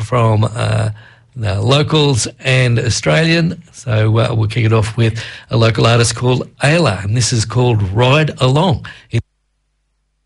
from the locals and Australian. So we'll kick it off with a local artist called Ayla, and this is called Ride Along.